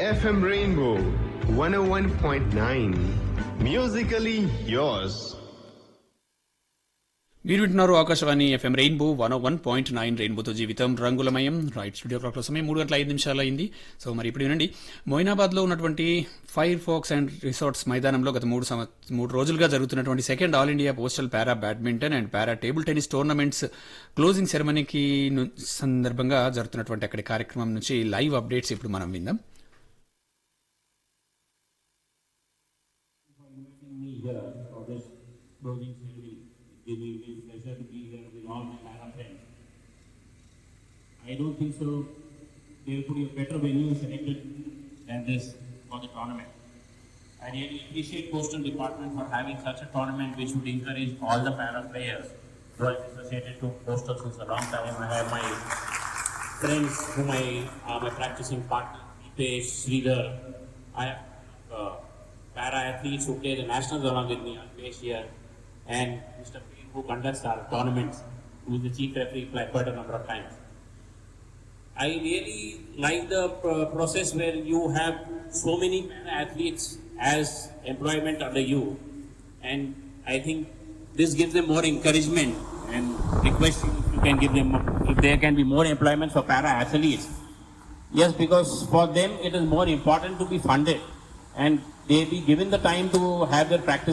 FM Rainbow 101.9. Musically yours. మీరు వింటున్నారు Akashvani FM rainbow 101.9 రెయిన్బోతో జీవితం రంగులమయం. రైట్, స్టూడియో క్లాక్ లో సమయం 3:05 అయింది. సో మరి ఇప్పుడు వినండి, మొయినాబాద్ లో ఉన్నటువంటి ఫైర్ ఫాక్స్ అండ్ రిసార్ట్స్ మైదానంలో గత 3 రోజులుగా జరుగుతున్నటువంటి second all India postal para badminton and para table tennis tournaments closing సెరమనీకి సందర్భంగా జరుగుతున్నటువంటి అక్కడి కార్యక్రమం నుంచి లైవ్ అప్డేట్స్ ఇప్పుడు మనం విందాం. It will be a pleasure to be here with all my para friends. I don't think so they will put a better venue selected than this for the tournament. I really appreciate Postal Department for having such a tournament which would encourage all the para players who are associated to Postal since a long time. I have my friends whom I are my practicing partner, Deepesh, Sridhar. I have para athletes who play the nationals along with me, Alpesh here, and Mr. P who conducts our tournaments, who is the chief referee quite a number of times. I really like the process where you have so many athletes as employment under you, and I think this gives them more encouragement and requesting if you can give them, if there can be more employment for para athletes. Yes, because for them it is more important to be funded and they be given the time to have their practice